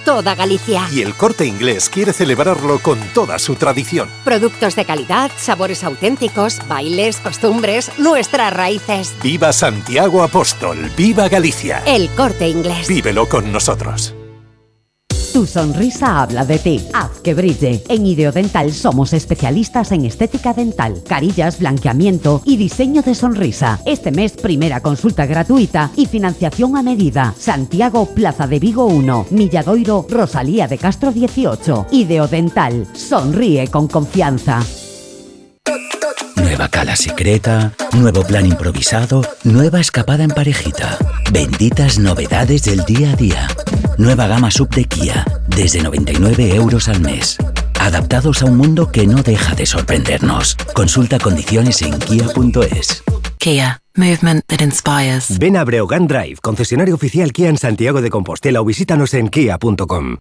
toda Galicia. Y el Corte Inglés quiere celebrarlo con toda su tradición. Productos de calidad, sabores auténticos, bailes, costumbres, nuestras raíces. ¡Viva Santiago Apóstol! ¡Viva Galicia! El Corte Inglés. Vívelo con nosotros. Tu sonrisa habla de ti. Haz que brille. En Ideodental somos especialistas en estética dental, carillas, blanqueamiento y diseño de sonrisa. Este mes, primera consulta gratuita y financiación a medida. Santiago, Plaza de Vigo 1, Milladoiro, Rosalía de Castro 18. Ideodental. Sonríe con confianza. Nueva cala secreta, nuevo plan improvisado, nueva escapada en parejita. Benditas novedades del día a día. Nueva gama sub de Kia, desde 99 euros al mes. Adaptados a un mundo que no deja de sorprendernos. Consulta condiciones en kia.es. Kia, movement that inspires. Ven a Breogán Drive, concesionario oficial Kia en Santiago de Compostela, o visítanos en kia.com.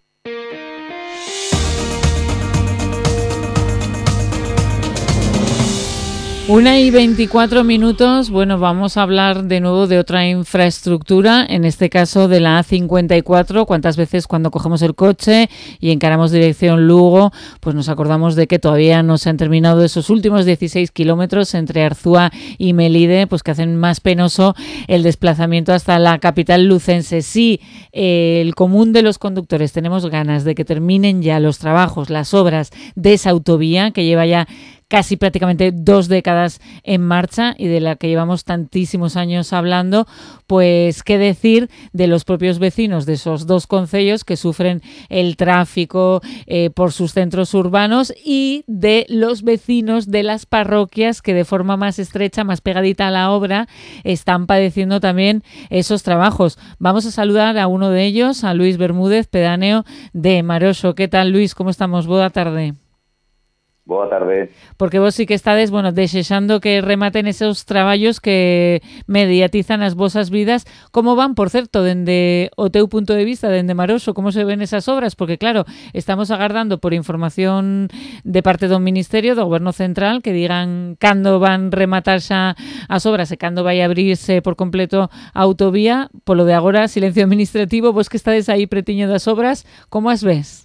1:24. Bueno, vamos a hablar de nuevo de otra infraestructura, en este caso de la A54. ¿Cuántas veces cuando cogemos el coche y encaramos dirección Lugo, pues nos acordamos de que todavía no se han terminado esos últimos 16 kilómetros entre Arzúa y Melide, pues que hacen más penoso el desplazamiento hasta la capital lucense? Sí, el común de los conductores tenemos ganas de que terminen ya los trabajos, las obras de esa autovía que lleva ya casi prácticamente 2 décadas en marcha y de la que llevamos tantísimos años hablando. Pues qué decir de los propios vecinos de esos dos concellos que sufren el tráfico por sus centros urbanos, y de los vecinos de las parroquias que de forma más estrecha, más pegadita a la obra, están padeciendo también esos trabajos. Vamos a saludar a uno de ellos, a Luis Bermúdez, pedáneo de Maroxo. ¿Qué tal, Luis? ¿Cómo estamos? Boa tarde. Boa tarde. Porque vos sí que estades, bueno, desexando que rematen esos traballos que mediatizan as vosas vidas. Como van, por certo, dende o teu punto de vista, dende Maroxo, como se ven esas obras? Porque, claro, estamos agardando por información de parte do Ministerio, do Goberno Central, que digan cando van rematar xa as obras e cando vai abrirse por completo a autovía. Polo de agora, silencio administrativo. Vos que estades aí pretiño das obras, como as ves?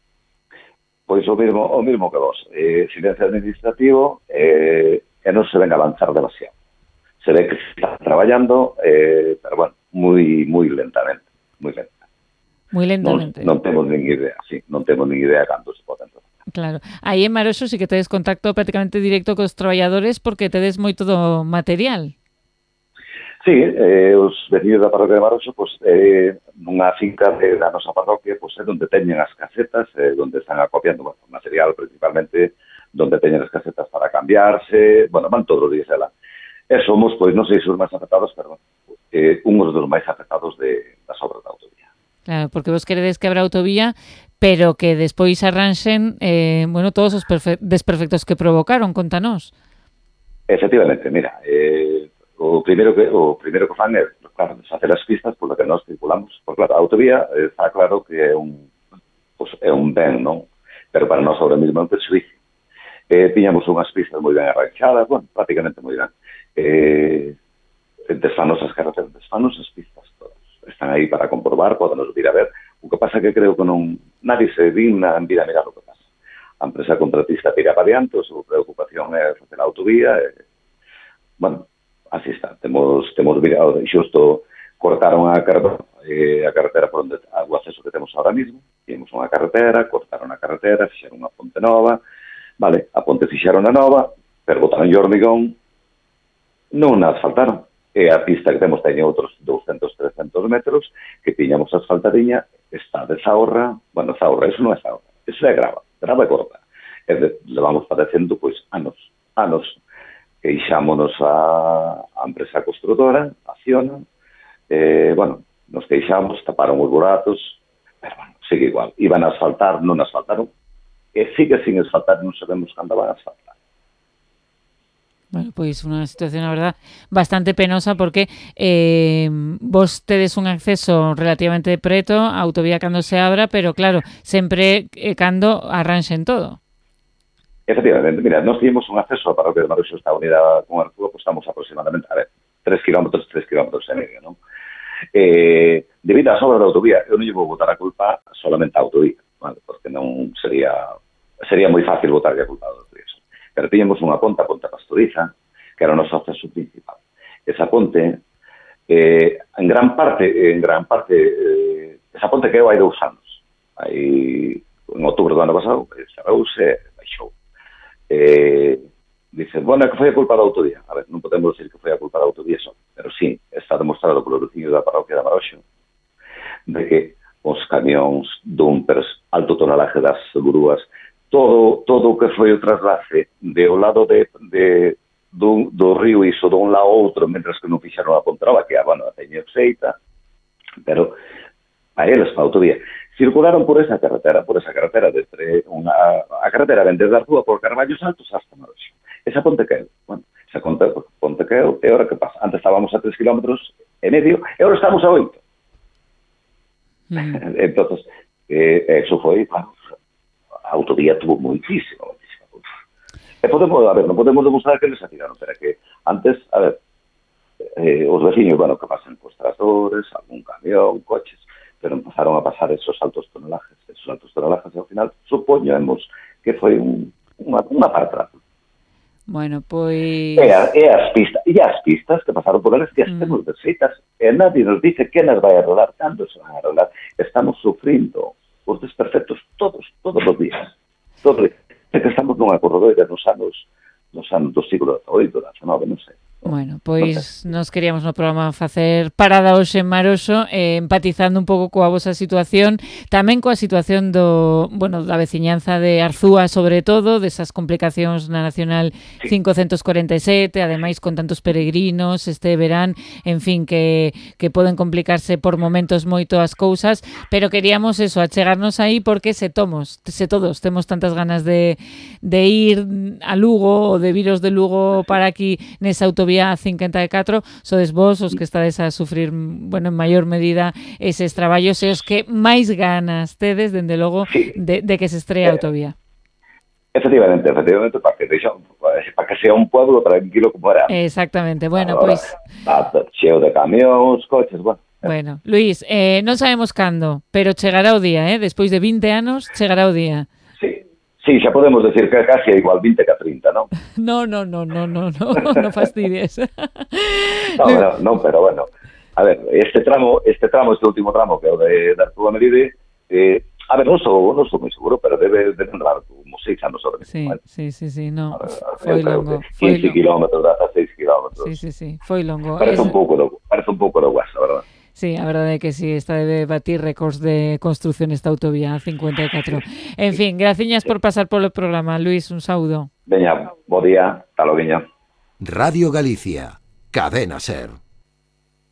Pois o mismo que vos. Silencio administrativo, e non se ven avanzar demasiado. Se ve que se está traballando, pero bueno, moi lentamente. Moi lentamente. Non temos nin idea, sí, non temos nin idea cando se poden traballar. Claro. Aí en Maroxo sí que tedes contacto prácticamente directo cos traballadores, porque tedes moito do material. Sí, os vecinos da parroquia de Maroxo, pues, nunha finca da nosa parroquia, pues, é onde teñen as casetas, onde están acopiando material, principalmente, onde teñen as casetas para cambiarse, bueno, van todos os días ela. E somos, pois, non sei se os máis afectados, pero unhos dos máis afectados das obras da autovía. Claro, porque vos queredes que abra autovía, pero que despois arranxen, bueno, todos os desperfectos que provocaron, contanos. Efectivamente, mira, o primeiro que fan é, claro, desfacer as pistas polo que nós circulamos. Porque, claro, a autovía está claro que é un ben, non? Pero para nós ahora mesmo é un perjuízo. Tiñamos unhas pistas moi ben arranxadas, bueno, prácticamente moi ben. Desfanos as carreteras, desfanos as pistas todas. Están aí para comprobar, podenos vir a ver. O que pasa que creo que non nadie se digna en vir a mirar o que pasa. A empresa contratista tira para diante, a súa preocupación é facer a autovía. Bueno, así está. Temos mirado, xusto cortaron a carretera por onde o acceso que temos ahora mismo. Temos unha carretera, cortaron a carretera, fixeron unha ponte nova. Vale, a ponte fixeron a nova, pero botaron o hormigón, non a asfaltaron. E a pista que temos teñe outros 200-300 metros que tiñamos asfaltadiña, está desaorra. Bueno, zaorra, eso non é zaorra, eso é grava e corta. E levamos padecendo, pois, anos. Queixámonos a empresa construtora, Acciona, bueno, nos queixamos, taparon os buratos, pero bueno, sigue igual. Iban a asfaltar, non asfaltaron, e sigue sin asfaltar, non sabemos cando van a asfaltar. Bueno, pois unha situación, a verdad, bastante penosa, porque vos tedes un acceso relativamente preto a autovía cando se abra, pero claro, sempre cando arranxen todo. Efectivamente, mira, nós tínhamos un acceso a parroquia de Maroxo, está unida con Arzúa, pues estamos aproximadamente, 3 kilómetros e medio, non? Debido ás obras da autovía, eu non lle vou botar a culpa solamente á autovía, vale? Porque non sería moi fácil botar a culpa da autovía. Pero tiñemos unha ponte, a Ponte Pastoriza, que era o noso acceso principal. Esa ponte, en gran parte, esa ponte quedou hai 2 anos. Aí, en outubro do ano pasado, cerrouse e baixou. Dice, bueno, que foi a culpa da autovía. A ver, non podemos decir que foi a culpa da autovía só, pero sí, está demostrado polo veciño da parroquia de Maroxo de que os camións, dumpers, alto tonelaje das grúas, todo o que foi o traslase do lado do río Iso de un lado a outro, mentras que non fixeron a ponte nova, que bueno, a teña feita, pero a eles, pa autovía, circularon por esa carretera desde a carretera ven desde a rúa por Carballos Altos hasta Maroxo. Esa ponte quedou. Bueno, esa ponte quedou, e ahora que pasa? Antes estábamos a 3,5 km, e ahora estamos a 8. Entonces, eso foi, claro, a autovía tuvo moitísima. E non podemos demostrar que les atiraron, pero que antes, a ver, os veciños, bueno, que pasan cos tractores, algún camión, coches, pero empezaron a pasar esos altos tonelajes, e ao final supoñemos que foi unha parte da. Bueno, pois... E as pistas que pasaron por eles que as temos desfeitas e nadie nos dice que nas vai arreglar, cando se van a arreglar. Estamos sufrindo os desperfectos todos os días. É que estamos nunha corredoira nos anos do siglo XVIII, XIX, non sei. Bueno, pois nos queríamos no programa facer parada hoxe en Maroxo, empatizando un pouco coa vosa situación, tamén coa situación da veciñanza de Arzúa, sobre todo, desas complicacións na Nacional 547, ademais con tantos peregrinos este verán, en fin, que poden complicarse por momentos moito as cousas, pero queríamos achegarnos aí porque se todos temos tantas ganas de ir a Lugo ou de viros de Lugo para aquí nesa autovía 54, sodes vos os que estades a sufrir, en maior medida eses traballos e os que máis ganas tedes, dende logo, de que se estree a autovía. Efectivamente, para que sea un pueblo tranquilo como era. Exactamente, bueno, ahora, pois... cheo de camións, coches, Bueno, Luís, non sabemos cando, pero chegará o día, despois de 20 anos, chegará o día. Sí, xa podemos decir que casi é igual 20 que a 30, non? No fastidies. No, pero bueno. A ver, este último tramo, que é o de Arzúa a Melide, a ver, non sou moi seguro, pero debe durar como 6 anos ahora mismo. Sí, no. Foi longo. 15 kilómetros, 16 kilómetros. Sí, foi longo. Parece un pouco do guasa, verdad? Sí, a verdade é que sí, está de batir récords de construción esta autovía 54. En fin, graciñas por pasar polo programa, Luís, un saúdo. Veña, bo día, hasta logo. Radio Galicia, Cadena SER.